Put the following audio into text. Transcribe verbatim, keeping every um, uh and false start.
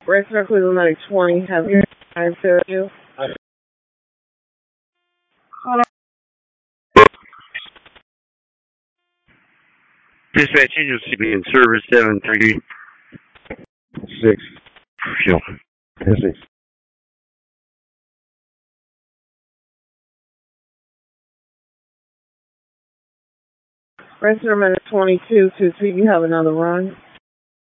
Restaurant Cleveland Medic twenty, have you nine Fairview? Dispatch agency being service seven three Six. Sure. Six. Restaurant Medic twenty-two, two two, you have another run.